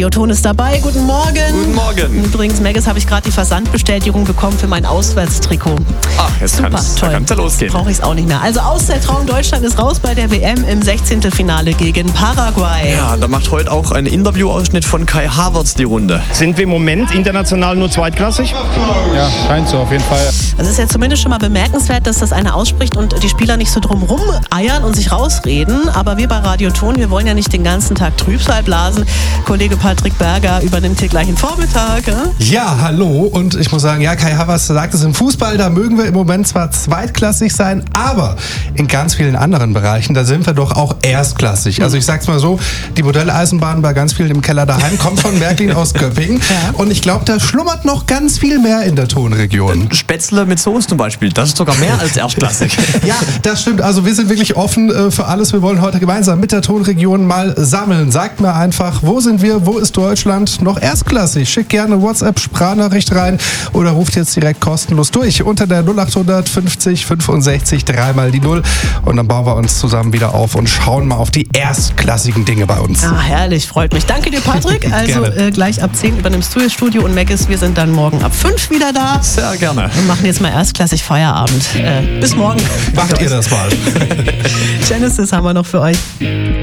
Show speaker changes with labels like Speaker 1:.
Speaker 1: Ton ist dabei. Guten Morgen.
Speaker 2: Guten Morgen.
Speaker 1: Übrigens, Megas, habe ich gerade die Versandbestätigung bekommen für mein Auswärtstrikot.
Speaker 2: Ach, jetzt
Speaker 1: super,
Speaker 2: toll. Da kann's ja losgehen.
Speaker 1: Brauche ich es auch nicht mehr. Also Auszeitraum Deutschland ist raus bei der WM im 16. Finale gegen Paraguay.
Speaker 2: Ja, da macht heute auch ein Interviewausschnitt von Kai Havertz die Runde.
Speaker 3: Sind wir im Moment international nur zweitklassig?
Speaker 4: Ja, scheint so, auf jeden Fall.
Speaker 1: Es ist ja zumindest schon mal bemerkenswert, dass das einer ausspricht und die Spieler nicht so drumrum eiern und sich rausreden. Aber wir bei Radio Ton, wir wollen ja nicht den ganzen Tag Trübsal blasen. Kollege Patrick Berger übernimmt hier gleich den Vormittag.
Speaker 5: Ja, hallo. Und ich muss sagen, ja, Kai Havertz sagt es im Fußball, da mögen wir im Moment zwar zweitklassig sein, aber in ganz vielen anderen Bereichen, da sind wir doch auch erstklassig. Also ich sag's mal so, die Modelleisenbahn bei ganz vielen im Keller daheim kommt von Märklin aus Göppingen. Ja. Und ich glaube, da schlummert noch ganz viel mehr in der Tonregion.
Speaker 2: Spätzle mit Soße zum Beispiel, das ist sogar mehr als erstklassig.
Speaker 5: Ja, das stimmt. Also wir sind wirklich offen für alles. Wir wollen heute gemeinsam mit der Tonregion mal sammeln. Sagt mir einfach, wo sind wir, wo ist Deutschland noch erstklassig? Schickt gerne WhatsApp-Sprachnachricht rein oder ruft jetzt direkt kostenlos durch unter der 0800 50 65 3 mal die 0 und dann bauen wir uns zusammen wieder auf und schauen mal auf die erstklassigen Dinge bei uns.
Speaker 1: Ah, herrlich, freut mich. Danke dir, Patrick. Also gleich ab 10 übernimmst du das Studio und Megas, wir sind dann morgen ab 5 wieder da.
Speaker 2: Sehr gerne.
Speaker 1: Wir machen jetzt mal erstklassig Feierabend. Bis morgen.
Speaker 5: Macht ihr das mal.
Speaker 1: Genesis haben wir noch für euch.